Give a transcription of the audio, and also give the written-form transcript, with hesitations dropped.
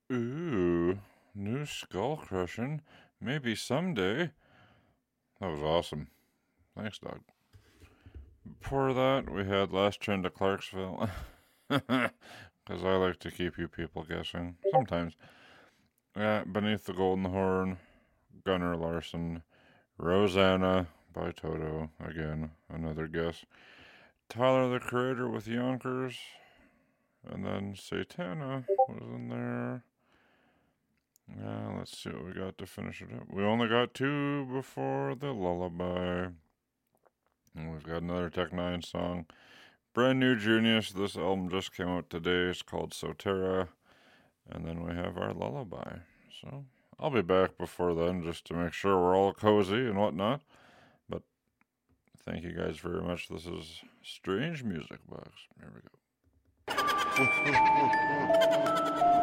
Ooh, new skull crushing. Maybe someday. That was awesome. Thanks, Doug. Before that, we had Last Train to Clarksville. Because I like to keep you people guessing. Sometimes. Beneath the Golden Horn, Gunnar Larson. Rosanna by Toto. Again, another guess. Tyler the Creator with Yonkers. And then Satana was in there. Let's see what we got to finish it up. We only got two before the lullaby. And we've got another Tech Nine song. Brand new Junius. This album just came out today. It's called Sotera. And then we have our lullaby. So I'll be back before then just to make sure we're all cozy and whatnot. But thank you guys very much. This is Strange Music Box. Here we go.